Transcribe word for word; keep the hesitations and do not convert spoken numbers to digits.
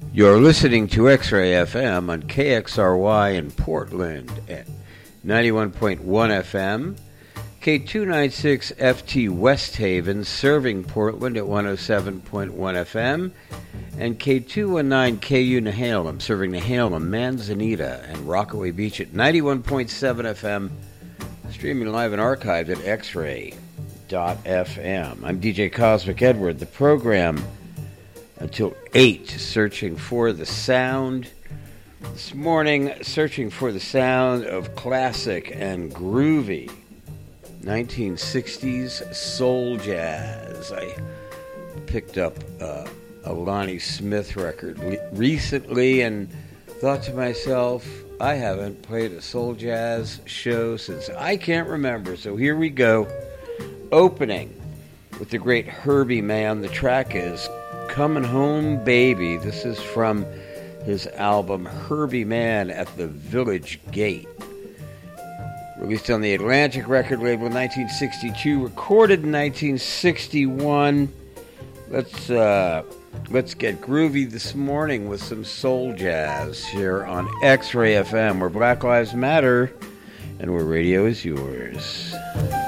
You're listening to X-Ray F M on K X R Y in Portland at ninety-one point one F M, K two ninety-six F T West Haven serving Portland at one oh seven point one F M, and K two nineteen K U Nehalem serving Nehalem, Manzanita, and Rockaway Beach at ninety-one point seven F M, streaming live and archived at x ray dot f m. I'm D J Cosmic Edward. The program until eight, searching for the sound. This morning, searching for the sound of classic and groovy nineteen sixties soul jazz. I picked up uh, a Lonnie Smith record le- recently and thought to myself, I haven't played a soul jazz show since I can't remember. So here we go, opening with the great Herbie Mann. The track is Coming Home Baby. This is from his album Herbie Mann at the Village Gate. Released on the Atlantic record label in nineteen sixty-two, recorded in nineteen sixty-one. Let's uh, let's get groovy this morning with some soul jazz here on X-Ray F M, where Black Lives Matter and where radio is yours.